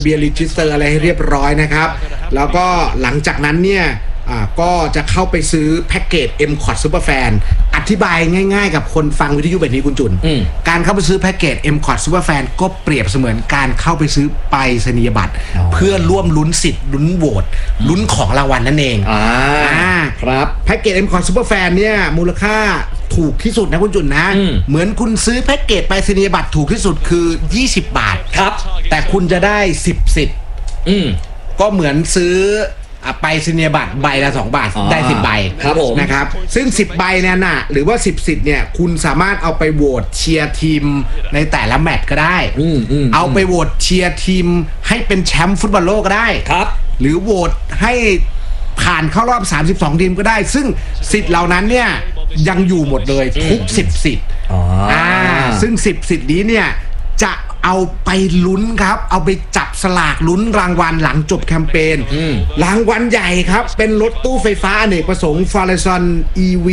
เบียร์รีจิสเตอร์อะไรให้เรียบร้อยนะครับแล้วก็หลังจากนั้นเนี่ยก็จะเข้าไปซื้อแพ็กเกจ M-Cot Superfan อธิบายง่ายๆกับคนฟังวิทยุแบบนี้คุณจุนการเข้าไปซื้อแพ็กเกจ M-Cot Superfan ก็เปรียบเสมือนการเข้าไปซื้อไปรษณียบัตรเพื่อร่วมลุ้นสิทธิ์ลุ้นโหวตลุ้นของรางวัลนั่นเองครับแพ็กเกจ M-Cot Superfan เนี่ยมูลค่าถูกที่สุดนะคุณจุนนะเหมือนคุณซื้อแพ็กเกจไปรษณียบัตรถูกที่สุดคือ20 บาทครับแต่คุณจะได้10 สิทธิ์ก็เหมือนซื้อไปรษณียบัตรใบละ2 บาทได้10 ใบครับผมนะครับซึ่ง10 ใบเนี่ยนะหรือว่า10 สิทธิ์เนี่ยคุณสามารถเอาไปโหวตเชียร์ทีมในแต่ละแมตช์ก็ได้เอาไปโหวตเชียร์ทีมให้เป็นแชมป์ฟุตบอลโลกก็ได้ครับหรือโหวตให้ผ่านเข้ารอบ32 ทีมก็ได้ซึ่งสิทธิ์เหล่านั้นเนี่ยยังอยู่หมดเลยทุก10 สิทธิ์ซึ่ง10 สิทธิ์นี้เนี่ยจะเอาไปลุ้นครับเอาไปจับสลากลุ้นรางวัลหลังจบแคมเปญรางวัลใหญ่ครับเป็นรถตู้ไฟฟ้าอเนกประสงค์ Farizon EV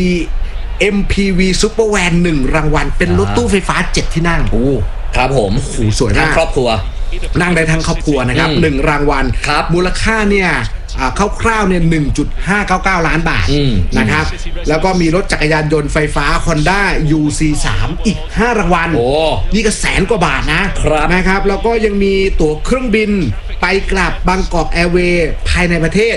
MPV Supervan 1 รางวัลเป็นรถตู้ไฟฟ้า7 ที่นั่งครับผมสวยมากครอบครัวนั่งได้ทั้งครอบครัวนะครับ1 รางวัลมูลค่าเนี่ยคร่าวๆเนี่ย 1.599 ล้านบาทนะครับแล้วก็มีรถจักรยานยนต์ไฟฟ้า Honda UC3 อีก5 รางวัลนี่ก็100,000 กว่าบาทนะครับแล้วก็ยังมีตั๋วเครื่องบินไปกลับบางกอกแอร์เวย์ภายในประเทศ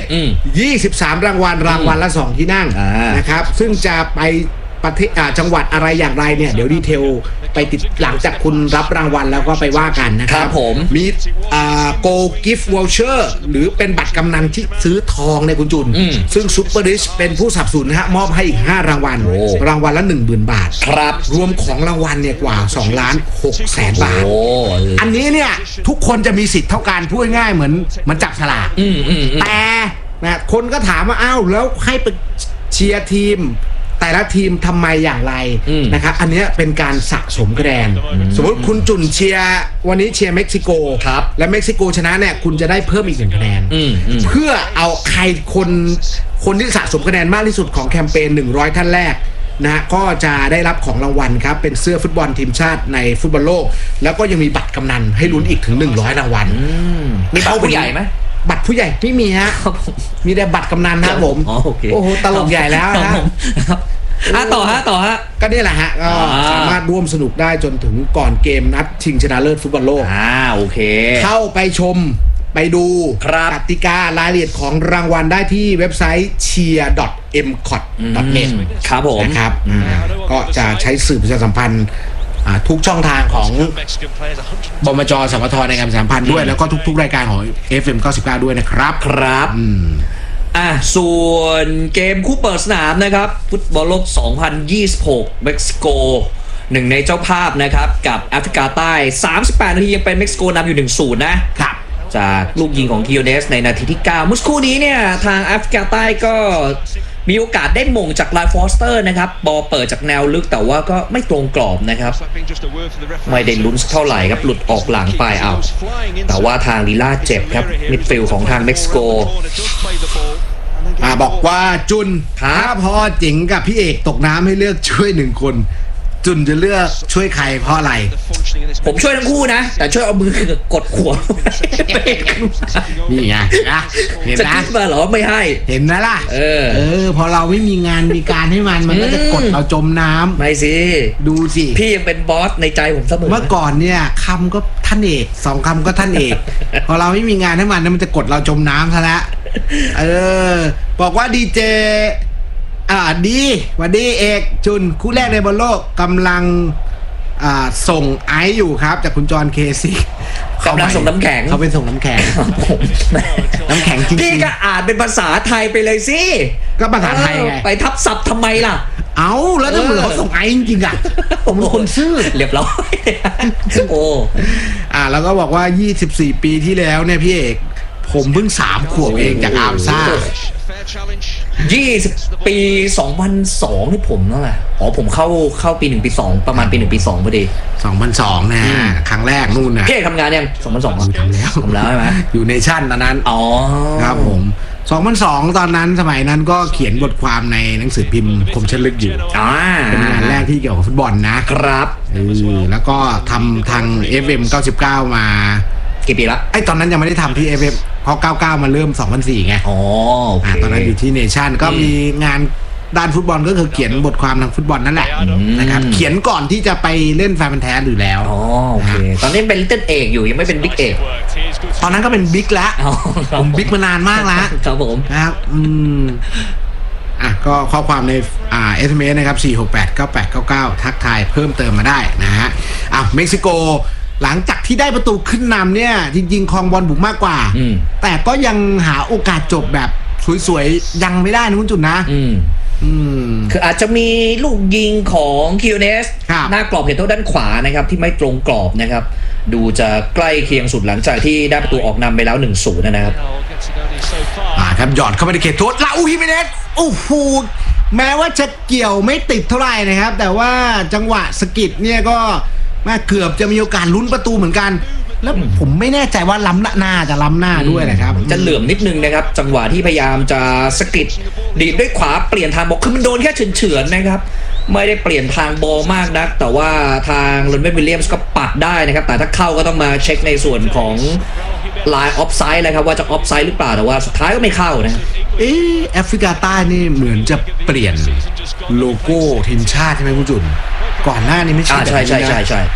23 รางวัลรางวัลละ2 ที่นั่งนะครับซึ่งจะไปประเทศจังหวัดอะไรอย่างไรเนี่ยเดี๋ยวดีเทลไปติดหลังจากคุณรับรางวัลแล้วก็ไปว่ากันนะครับผมมีGo Gift Voucher หรือเป็นบัตรกำนันที่ซื้อทองในคุณจุนซึ่ง Super Rich เป็นผู้สนับสนุนนะฮะมอบให้อีก5 รางวัลรางวัลละ 10,000 บาทครับรวมของรางวัลเนี่ยกว่า2,600,000 บาทอันนี้เนี่ยทุกคนจะมีสิทธิ์เท่ากันพูดง่ายๆเหมือนจับฉลากแต่นะคนก็ถามว่าอ้าวแล้วให้ไปเชียร์ทีมแต่ละทีมทำไมอย่างไรนะครับอันนี้เป็นการสะสมคะแนนสมมติคุณจุนเชียร์วันนี้เชียร์เม็กซิโกและเม็กซิโกชนะเนี่ยคุณจะได้เพิ่มอีก1 คะแนนเพื่อเอาใครคนที่สะสมคะแนนมากที่สุดของแคมเปญ100 ท่านแรกนะก็จะได้รับของรางวัลครับเป็นเสื้อฟุตบอลทีมชาติในฟุตบอลโลกแล้วก็ยังมีบัตรกำนันให้ลุ้นอีกถึง100 รางวัลมีบัตรผู้ใหญ่ไหมบัตรผู้ใหญ่ไม่มีฮะมีแต่บัตรกำนันนะผมโอ้โหตลกใหญ่แล้วนะต่อฮะก็นี่แหละฮะก็สามารถร่วมสนุกได้จนถึงก่อนเกมนัดชิงชนะเลิศฟุตบอลโลกโอเคเข้าไปชมไปดูกติการายละเอียดของรางวัลได้ที่เว็บไซต์ cheer.mcot.net ครับผมนะครับก็จะใช้สื่อประชาสัมพันธ์ทุกช่องทางของบมจ.สมท.ในการประชาสัมพันธ์ด้วยแล้วก็ทุกๆรายการของ FM 99ด้วยนะครับส่วนเกมคู่เปิดสนามนะครับฟุตบอลโลก 2026 เม็กซิโกหนึ่งในเจ้าภาพนะครับกับแอฟริกาใต้38 นาทียังเป็นเม็กซิโกนำอยู่ 1-0 นะครับจากลูกยิงของคิโอเนสในนาทีที่9เมื่อสักครู่นี้เนี่ยทางแอฟริกาใต้ก็มีโอกาสได้มงจากไลฟ์ฟอสเตอร์นะครับบอลเปิดจากแนวลึกแต่ว่าก็ไม่ตรงกรอบนะครับไม่ได้ลุ้นเท่าไหร่ครับหลุดออกหลังไปแต่ว่าทางลีล่าเจ็บครับมิดฟิลด์ของทางเม็กซิโกบอกว่าจุนถ้าพอจิ๋งกับพี่เอกตกน้ำให้เลือกช่วย1 คนจุนจะเลือกช่วยใครเพราะอะไรผมช่วยทั้งคู่นะแต่ช่วยเอามือกดขวดนี่ไงเห็นนะมาหรอไม่ให้เห็นนะล่ะพอเราไม่มีงานมีการให้มันก็จะกดเราจมน้ำไม่สิดูสิพี่ยังเป็นบอสในใจผมเสมอเมื่อก่อนเนี่ยคำก็ท่านเอก2 คำก็ท่านเอกพอเราไม่มีงานให้มันจะกดเราจมน้ำซะแล้วบอกว่าดีเจดีวันดีเอกจุนคู่แรกในบอลโลกกำลังส่งไอซ์อยู่ครับจากคุณจอห์นเคซี่กำลังส่งน้ำแข็งเขาเป็นส่งน้ำแข็งน้ำแข็งจริงพี่ก็อ่านเป็นภาษาไทยไปเลยสิก็ภาษาไทยไงไปทับศัพท์ทำไมล่ะแล้วถ้าเขาส่งไอซ์จริงๆผมเป็นคนซื่อเรียบร้อยแล้วก็บอกว่า24 ปีที่แล้วเนี่ยพี่เอกผมเพิ่ง3 ขวบเองจากอาร์มซ่า 20 ปี 2002นี่ผมนั่นแหละผมเข้าปี1 ปี 2ประมาณปี1 ปี 2พอดี 2002นะครั้งแรกนู่นนะพี่ทำงานยัง2002 ทำแล้วใช่ไหมอยู่เนชั่นตอนนั้นครับผม2002ตอนนั้นสมัยนั้นก็เขียนบทความในหนังสือพิมพ์คมชัดลึกอยู่เป็นงานแรกที่เกี่ยวกับฟุตบอลนะครับแล้วก็ทำทาง FM 99มากี่ปีละไอ้ตอนนั้นยังไม่ได้ทำที่ FF เพราะ99มาเริ่ม2004ไงอ๋อโอเคตอนนั้นอยู่ที่เนชั่นก็มีงานด้านฟุตบอลก็คือเขียนบทความทางฟุตบอลนั่นแหละนะครับเขียนก่อนที่จะไปเล่นแฟนพันธุ์แท้อยู่แล้วอ๋อโอเคตอนนี้เป็นลิตเติ้ลเอกอยู่ยังไม่เป็นบิ๊กเอกตอนนั้นก็เป็นบิ๊กแล้วผมบิ๊กมานานมากแล้วครับผมนะครับก็ข้อความในSMS นะครับ4689899ทักทายเพิ่มเติมมาได้นะฮะเม็กซิโกหลังจากที่ได้ประตูขึ้นนำเนี่ยจริงๆครองบอลบุกมากกว่าแต่ก็ยังหาโอกาสจบแบบสวยๆยังไม่ได้นะคุณจุนนะคืออาจจะมีลูกยิงของคิวเนสหน้ากรอบเขตโทษด้านขวานะครับที่ไม่ตรงกรอบนะครับดูจะใกล้เคียงสุดหลังจากที่ได้ประตูออกนำไปแล้ว 1-0 นะครับครับหยอดเข้าไปในเขตโทษลาอูฮิเมเนสโอ้โหแม้ว่าจะเกี่ยวไม่ติดเท่าไหร่นะครับแต่ว่าจังหวะสกิดเนี่ยก็เกือบจะมีโอกาสลุ้นประตูเหมือนกันแล้วผมไม่แน่ใจว่าล้ำหน้าจะล้ำหน้าด้วยนะครับจะเหลื่อมนิดนึงนะครับจังหวะที่พยายามจะสกิดดีดด้วยขวาเปลี่ยนทางบอลคือมันโดนแค่เฉือนๆนะครับไม่ได้เปลี่ยนทางบอลมากนักแต่ว่าทางลอนเวนวิลเลียมส์ก็ปัดได้นะครับแต่ถ้าเข้าก็ต้องมาเช็คในส่วนของไลน์ออฟไซด์เลยครับว่าจะออฟไซด์หรือเปล่าแต่ว่าสุดท้ายก็ไม่เข้านะแอฟริกาใต้นี่เหมือนจะเปลี่ยนโลโก้ทีมชาติใช่ไหมคุณจุนก่อนหน้านี้ไม่ใช่แบบนี้นะใช่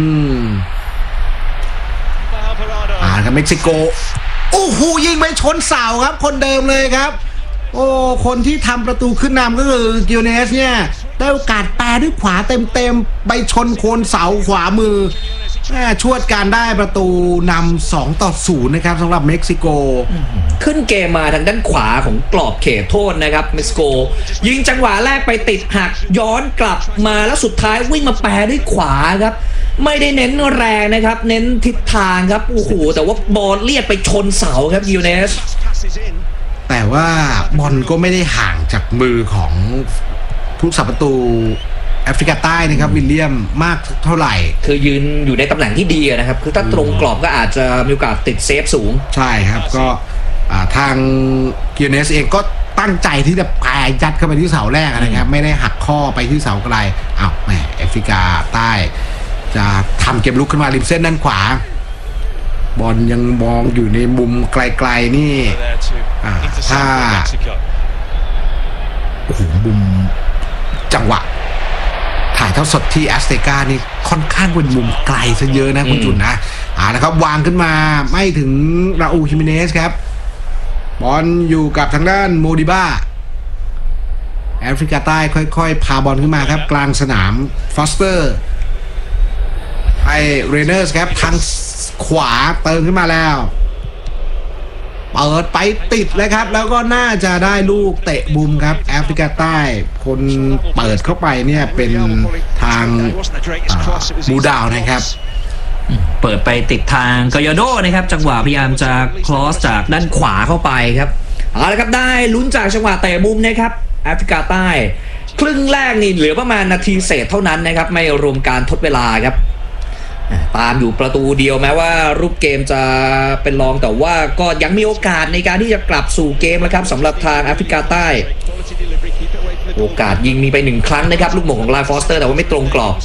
ครับเม็กซิโกโอ้โหยิงไปชนเสาครับคนเดิมเลยครับโอ้คนที่ทำประตูขึ้นนำก็คือกิลเนสเนี่ยได้โอกาสแปรด้วยขวาเต็มๆไปชนโคนเสาขวามือชวดการได้ประตูนำ2-0นะครับสำหรับเม็กซิโกขึ้นเกมมาทางด้านขวาของกรอบเขตโทษนะครับเม็กซิโกยิงจังหวะแรกไปติดหักย้อนกลับมาแล้วสุดท้ายวิ่งมาแปรด้วยขวาครับไม่ได้เน้นแรงนะครับเน้นทิศทางครับโอ้โหแต่ว่าบอลเลียดไปชนเสาครับยูเนสแต่ว่าบอลก็ไม่ได้ห่างจากมือของผู้รักษาประตูแอฟริกาใต้นะครับวิลเลียมมากเท่าไหร่คือยืนอยู่ในตำแหน่งที่ดีนะครับคือถ้าตรงกรอบก็อาจจะมีโอกาสติดเซฟสูงใช่ครับก็ทางกิลเนสเองก็ตั้งใจที่จะแปรยัดเข้าไปที่เสาแรกนะครับไม่ได้หักข้อไปที่เสาไกลแหมแอฟริกาใต้จะทำเกมลุกขึ้นมาริมเส้นด้านขวาบอลยังมองอยู่ในมุมไกลๆนี่ถ้าโอ้โหมุมจังหวะถ่ายเท่าสดที่แอสเตกานี่ค่อนข้างเป็นมุมไกลซะเยอะนะคุณจุนนะนะครับวางขึ้นมาไม่ถึงราอูลฮิเมเนสครับบอลอยู่กับทางด้านโมดิบ้าแอฟริกาใต้ค่อยๆพาบอลขึ้นมาครับกลางสนามฟอสเตอร์ให้เรเนอร์สครับทางขวาเติมขึ้นมาแล้วเปิดไปติดเลยครับแล้วก็น่าจะได้ลูกเตะมุมครับแอฟริกาใต้คนเปิดเข้าไปเนี่ยเป็นทางมูดาวนะครับเปิดไปติดทางกอยโดนะครับจังหวะพยายามจะคลอสจากด้านขวาเข้าไปครับเอาละครับได้ลุ้นจากจังหวะเตะมุมนะครับแอฟริกาใต้ครึ่งแรกนี่เหลือประมาณนาทีเศษเท่านั้นนะครับไม่รวมการทดเวลาครับตามอยู่ประตูเดียวแม้ว่ารูปเกมจะเป็นรองแต่ว่าก็ยังมีโอกาสในการที่จะกลับสู่เกมนะครับสำหรับทางแอฟริกาใต้โอกาสยิงมีไป1ครั้งนะครับลูกหม่งของไลน์ฟอสเตอร์แต่ว่าไม่ตรงกรอบ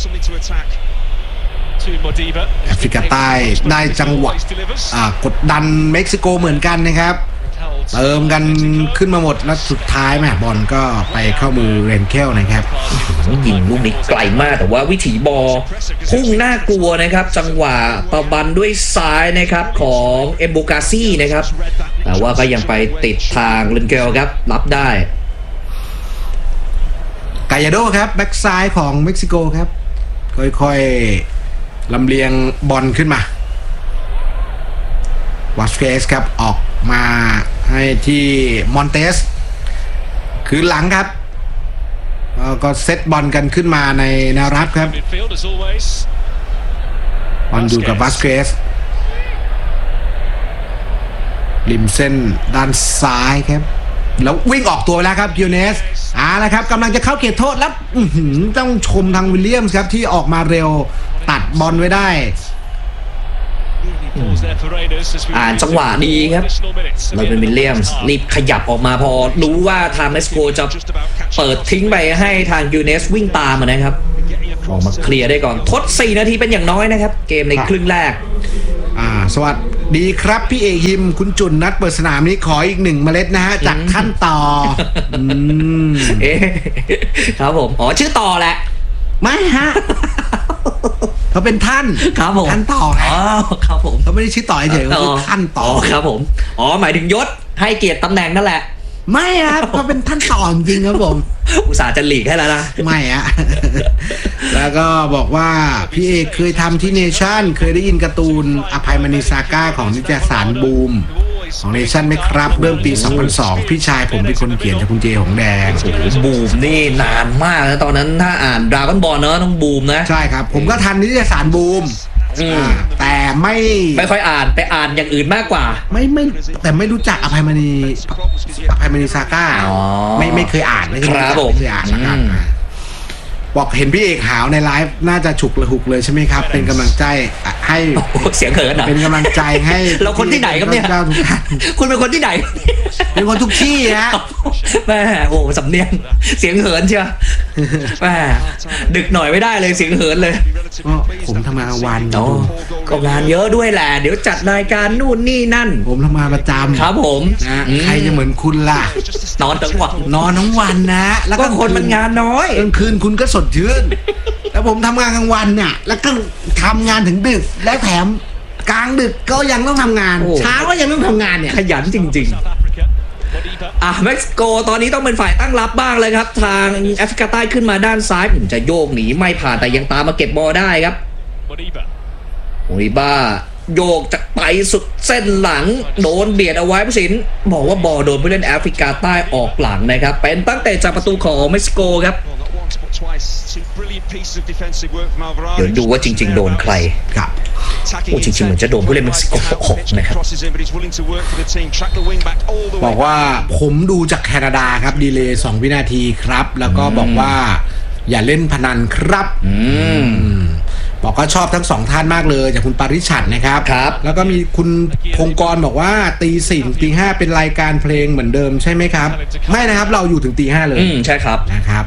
แอฟริกาใต้ได้จังหวะกดดันเม็กซิโกเหมือนกันนะครับเติมกันขึ้นมาหมดแล้วสุดท้ายแม่บอลก็ไปเข้ามือเรนเคลนะครับยิงลูกนี้ไกลมากแต่ว่าวิถีบอลพุ่งน่ากลัวนะครับจังหวะตะบันด้วยซ้ายนะครับของเอมโบกาซี่นะครับแต่ว่าก็ยังไปติดทางเรนเคลครับรับได้กายาโดครับแบ็กซ้ายของเม็กซิโกครับค่อยๆลำเลียงบอลขึ้นมาวัสเกสครับออกมาให้ที่มอนเตสคือหลังครับก็เซตบอลกันขึ้นมาในแนวรับครับบอลอยู่กับวัสเกสริมเส้นด้านซ้ายครับแล้ววิ่งออกตัวแล้วครับกิลเนสแล้วครับกำลังจะเข้าเขตโทษแล้วต้องชมทางวิลเลียมส์ครับที่ออกมาเร็วตัดบอลไว้ได้จังหวะดีครับเราเป็นวิลเลียมส์รีบขยับออกมาพอรู้ว่าทางเม็กซิโกจะเปิดทิ้งไปให้ทางยูเนสวิ่งตามนะครับออกมาเคลียร์ได้ก่อนทด4นาทีเป็นอย่างน้อยนะครับเกมในครึ่งแรกสวัสดีครับพี่เอกยิมคุณจุนนัดเปิดสนามนี้ขออีก1 เมล็ดนะฮะจากท่านต่อครับผมชื่อต่อแหละไม่ฮะเขาเป็นท่านครับผมท่านต่อครับผมเขาไม่ได้ชื่อต่อเฉยๆเขาคือท่านต่อครับผมหมายถึงยศให้เกียรติตำแหน่งนั่นแหละไม่ครับเขาเป็นท่านต่อจริงครับผมอุตส่าห์จะหลีกให้แล้วนะไม่อะแล้วก็บอกว่าพี่เอกเคยทำที่เนชั่นเคยได้ยินการ์ตูนอภัยมณีซาก้าของนิตยสารบูมของเนชั่นไหมครับเริ่มปี 2002 พี่ชายผมเป็นคนเขียนจากคุณเจหงแดงบูมนี่นานมากนะตอนนั้นถ้าอ่านดราก้อนบอลเนอะต้องบูมนะใช่ครับผมก็ทันนิตยสารบูมแต่ไม่ค่อยอ่านไปอ่านอย่างอื่นมากกว่าไม่แต่ไม่รู้จักอภัยมณีซาก้าไม่เคยอ่านไม่เคยอ่านนะครับบอกเห็นพี่เอกหาวในไลฟ์น่าจะฉุกระหุกเลยใช่ไหมครับเป็นกำลังใจให้เสียงเขินเป็นกำลังใจให้เราคนที่ไหนครับเนี่ยคุณเป็นคนที่ไหนเป็นคนทุกที่ฮะแม่สำเนียงเสียงเหินเชียวแม่ดึกหน่อยไม่ได้เลยเสียงเหินเลยผมทำงานวันก็งานเยอะด้วยแหละเดี๋ยวจัดรายการนู่นนี่นั่นผมทำงานประจำครับผมใครจะเหมือนคุณล่ะนอนทั้งวันนะแล้วก็คนมันงานน้อยกลางคืนคุณก็สดชื่นแล้วผมทำงานกลางวันเนี่ยแล้วก็ทำงานถึงดึกและแถมกลางดึกก็ยังต้องทำงานเช้าก็ยังต้องทำงานเนี่ยขยันจริงๆเม็กซิโกตอนนี้ต้องเป็นฝ่ายตั้งรับบ้างเลยครับทางแอฟริกาใต้ขึ้นมาด้านซ้ายผมจะโยกหนีไม่ผ่านแต่ยังตามมาเก็บบอลได้ครับโอริบ้าโยกจากไปสุดเส้นหลังโดนเบียดเอาไว้ผู้สินบอกว่าบอลโดนผู้เล่นแอฟริกาใต้ออกหลังนะครับเป็นตั้งแต่จากประตูของเม็กซิโกครับเดี๋ยวดูว่าจริงๆโดนใครครับจริงๆเหมือนจะโดนผู้เล่นเม็กซิโก6นะครับบอกว่าผมดูจากแคนาดาครับดีเลย์2 วินาทีครับแล้วก็บอกว่าอย่าเล่นพนันครับบอกว่าชอบทั้ง2ท่านมากเลยจากคุณปาริชัดนะครับแล้วก็มีคุณพงกรบอกว่าตี4 ตี 5เป็นรายการเพลงเหมือนเดิมใช่ไหมครับไม่นะครับเราอยู่ถึงตี 5เลยใช่ครับนะครับ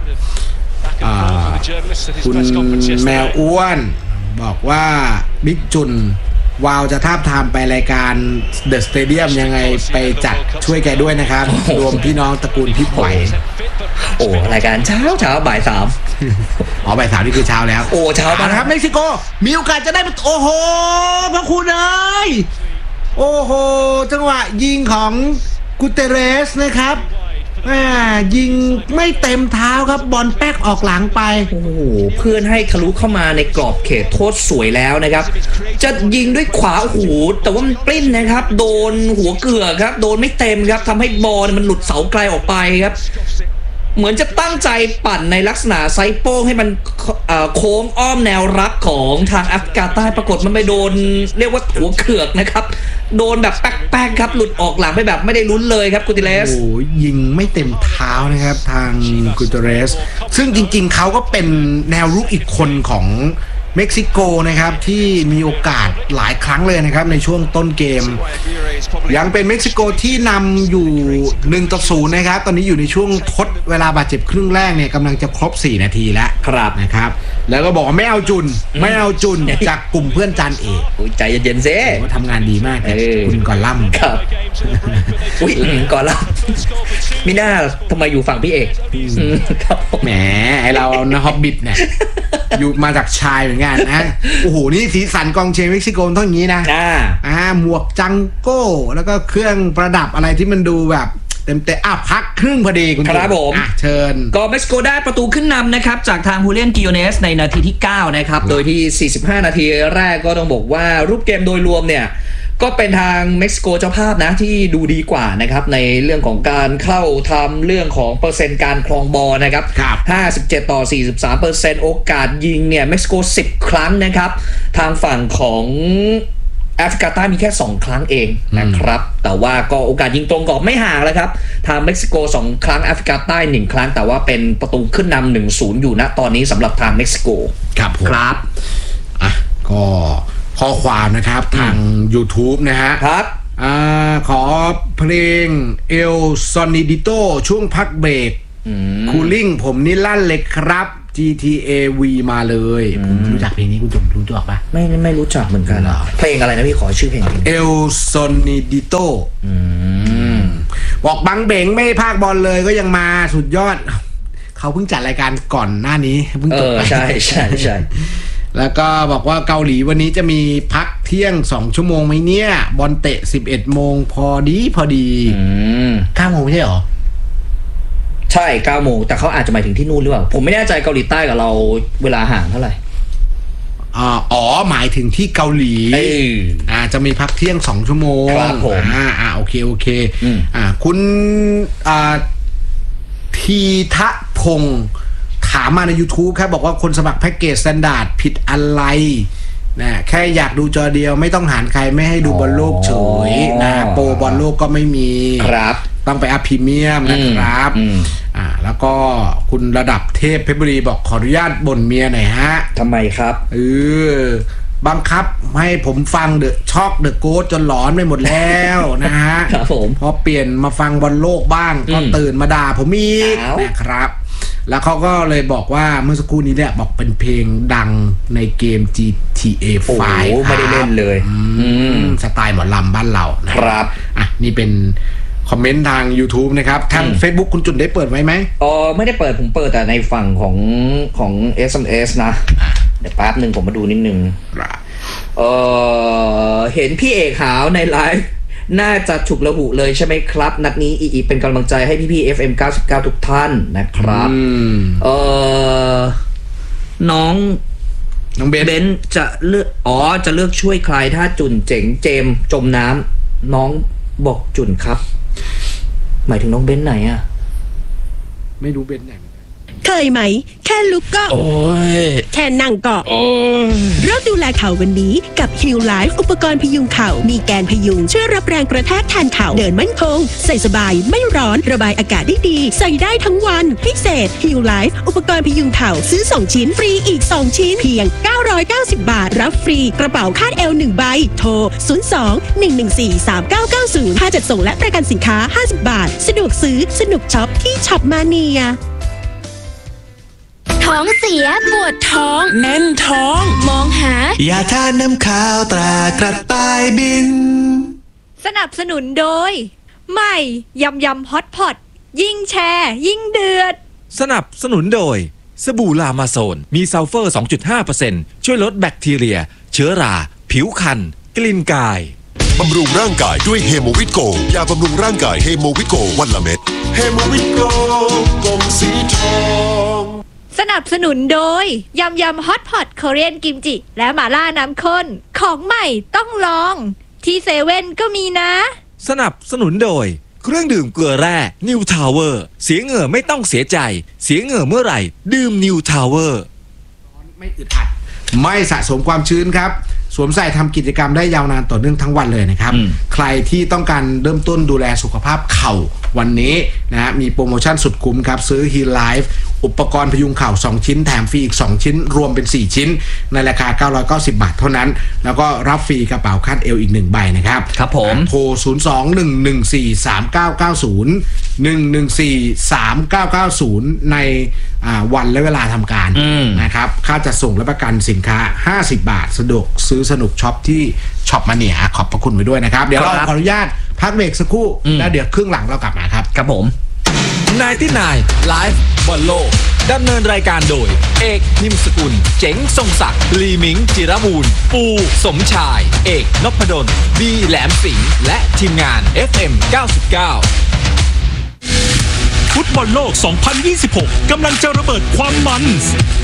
คุณแมวอ้วนบอกว่าบิ๊กจุนวาวจะทาบทามไปรายการเดอะสเตเดียมยังไงไปจัดช่วยแกด้วยนะครับรวมพี่น้องตระกูลพี่ปล่อยรายการเช้าบ่าย 3 บ่าย 3นี่คือเช้าแล้วเช้านะครับเม็กซิโกมีโอกาสจะได้โอ้โหพระคุณเอ้ยโอ้โหจังหวะยิงของกุเตเรสนะครับยิงไม่เต็มเท้าครับบอลแป๊กออกหลังไปเพื่อนให้ทะลุเข้ามาในกรอบเขตโทษสวยแล้วนะครับจะยิงด้วยขวาแต่ว่ามันปลิ้นนะครับโดนหัวเกือกครับโดนไม่เต็มครับทำให้บอลมันหลุดเสาไกลออกไปครับเหมือนจะตั้งใจปั่นในลักษณะไซโป้งให้มันโค้งอ้อมแนวรับของทางแอฟริกาใต้ปรากฏมันไปโดนเรียกว่าหัวเกือกนะครับโดนแบบแป๊กๆครับหลุดออกหลังไปแบบไม่ได้ลุ้นเลยครับกูติเลสยิงไม่เต็มเท้านะครับทางกูติเลสซึ่งจริงๆเขาก็เป็นแนวรุกอีกคนของเม็กซิโกนะครับที่มีโอกาสหลายครั้งเลยนะครับในช่วงต้นเกมยังเป็นเม็กซิโกที่นำอยู่1-0นะครับตอนนี้อยู่ในช่วงทดเวลาบาดเจ็บครึ่งแรกเนี่ยกำลังจะครบ4 นาทีแล้วครับนะครับแล้วก็บอกว่าไม่เอาจุนจากกลุ่มเพื่อนจานเอกใจเย็นๆซิทำงานดีมากคุณกอลัมครับกอลัมมิน่าทำไมอยู่ฝั่งพี่เอกแหมไอเรานะฮอบบิทเนี่ยอยู่มาจากชายเหมือนกันนะโอ้โหนี่สีสันกองเชียร์เม็กซิโกต้องอย่างนี้นะหมวกจังโก้แล้วก็เครื่องประดับอะไรที่มันดูแบบเต็มพักครึ่งพอดีคุณครับผมเชิญก็เม็กซิโกได้ประตูขึ้นนำนะครับจากทางฮูเลียนกิโอเนสในนาทีที่9นะครับโดยที่45 นาทีแรกก็ต้องบอกว่ารูปเกมโดยรวมเนี่ยก็เป็นทางเม็กซิโกเจ้าภาพนะที่ดูดีกว่านะครับในเรื่องของการเข้าทำเรื่องของเปอร์เซ็นต์การครองบอลนะครับ57-43%โอกาสยิงเนี่ยเม็กซิโก10 ครั้งนะครับทางฝั่งของแอฟริกาใต้มีแค่2 ครั้งเองนะครับแต่ว่าก็โอกาสยิงตรงกรอบไม่ห่างแล้วครับทางเม็กซิโก2 ครั้งแอฟริกาใต้1 ครั้งแต่ว่าเป็นประตูขึ้นนำ 1-0 อยู่ณตอนนี้สำหรับทางเม็กซิโกครับก็ข้อความนะครับทาง YouTube นะฮะครับขอเพลงเอลซอนิดิโตช่วงพักเบรกคูลิ่งผมนี่ลั่นเลยครับ GTA V มาเลยผมรู้จักเพลงนี้คุณจุ๋มรู้จักปะไม่รู้จักเหมือนกันเพลงอะไรนะพี่ขอชื่อเพลง El Sonidito บอกบังเบงไม่ภาคบอลเลยก็ยังมาสุดยอดเขาเพิ่งจัดรายการก่อนหน้านี้เพิ่งจบไปใช่แล้วก็บอกว่าเกาหลีวันนี้จะมีพักเที่ยง2ชั่วโมงไหมเนี่ยบอลเตะ11โมงพอดี9โมงไม่ใช่หรอใช่9โมงแต่เขาอาจจะหมายถึงที่นู่นหรือเปล่าผมไม่แน่ใจเกาหลีใต้กับเราเวลาห่างเท่าไหร่อ๋อหมายถึงที่เกาหลีจะมีพักเที่ยง2ชั่วโมงครับผมโอเคคุณทีทะพงศ์ถามมาใน YouTube ครับบอกว่าคนสมัครแพ็กเกจสแตนดาร์ดผิดอะไรนะแค่อยากดูจอเดียวไม่ต้องหารใครไม่ให้ดูบอลโลกเฉยนะโปรบอลโลกก็ไม่มีครับต้องไปอัพพรีเมียมนะครับแล้วก็คุณระดับเทพเพชรบุรีบอกขออนุญาตบ่นเมียหน่อยฮะทำไมครับบังคับให้ผมฟังเดอะช็อกเดอะโกสจนหลอนไปหมดแล้วนะฮะครับผมพอเปลี่ยนมาฟังบอลโลกบ้างก็ตื่นมาด่าผมอีกนะครับแล้วเขาก็เลยบอกว่าเมื่อสักครู่นี้เนี่ยบอกเป็นเพลงดังในเกม GTA 5 ไม่ได้เล่นเลยสไตล์หมอลำบ้านเรานะครับนี่เป็นคอมเมนต์ทาง YouTube นะครับทาง Facebook คุณจุนได้เปิดไว้ไหมไม่ได้เปิดผมเปิดแต่ในฝั่งของ SMS นะเดี๋ยวแป๊บนึงผมมาดูนิดนึงเห็นพี่เอกหาวในไลฟ์น่าจะฉุกระหุเลยใช่ไหมครับนัดนี้อีเป็นกำลังใจให้พี่ๆ FM 99ทุกท่านนะครับน้องเบนจะเลือกช่วยใครถ้าจุนเจ๋งเจมจมน้ำน้องบอกจุนครับหมายถึงน้องเบนไหนอะไม่รู้เบนไหนเคยไหมแค่ลุกก็แค่นั่งก็เริ่มดูแลเข่าวันนี้กับ Heal Life อุปกรณ์พยุงเข่ามีแกนพยุงช่วยรับแรงกระแทกแทนเข่าเดินมั่นคงใส่สบายไม่ร้อนระบายอากาศได้ดีใส่ได้ทั้งวันพิเศษ Heal Life อุปกรณ์พยุงเข่าซื้อ2ชิ้นฟรีอีก2ชิ้นเพียง990 บาทรับฟรีกระเป๋าคาดเอว1ใบโทร02-114-3990ค่าจัดส่งและประกันสินค้า50 บาทสะดวกซื้อสนุกช็อปที่ช็อปมาเนียท้องเสียปวดท้องแน่นท้องมองหายาทาน้ำขาวตรากระต่ายบินสนับสนุนโดยใหม่ยำฮอตพอตยิ่งแชร์ยิ่งเดือดสนับสนุนโดยสบู่ลามาโซนมีซัลเฟอร์ 2.5% ช่วยลดแบคทีเรียเชื้อราผิวคันกลิ่นกายบำรุงร่างกายด้วยเฮโมวิตโกยาบำรุงร่างกายเฮโมวิตโกวันละเม็ดเฮโมวิตโกกลมสีทองสนับสนุนโดยยำฮอตพอตโคเรียนกิมจิและหม่าล่าน้ำข้นของใหม่ต้องลองที่เซเว่นก็มีนะสนับสนุนโดยเครื่องดื่มเกลือแร่นิวทาวเวอร์เสียเหงื่อไม่ต้องเสียใจเสียเหงื่อเมื่อไหร่ดื่มนิวทาวเวอร์ไม่อึดอัดไม่สะสมความชื้นครับสวมใส่ทำกิจกรรมได้ยาวนานต่อเนื่องทั้งวันเลยนะครับใครที่ต้องการเริ่มต้นดูแลสุขภาพเข่าวันนี้นะมีโปรโมชั่นสุดคุ้มครับซื้อ Heal Life อุปกรณ์พยุงเข่า2ชิ้นแถมฟรีอีก2ชิ้นรวมเป็น4ชิ้นในราคา990 บาทเท่านั้นแล้วก็รับฟรีกระเป๋าคาดเอวอีก1ใบนะครับครับผมโทร02-114-3990 114-3990ในวันและเวลาทำการนะครับค่าจัดส่งและประกันสินค้า50 บาทสะดวกซื้อสนุกช็อปที่ช็อปมาเนียขอบพระคุณไปด้วยนะครับเดี๋ยวเราขออนุญาตพักเบรกสักครู่แล้วเดี๋ยวครึ่งหลังเรากลับมาครับครับผม 99 ไลฟ์บอลโลกดำเนินรายการโดยเอกนิมสกุลเจ๋งทรงศักดิ์ลีมิงจิรบูรณ์ปูสมชายเอกนพดลบีแหลมสิงห์และทีมงาน FM 99 ฟุตบอลโลก 2026 กำลังจะระเบิดความมัน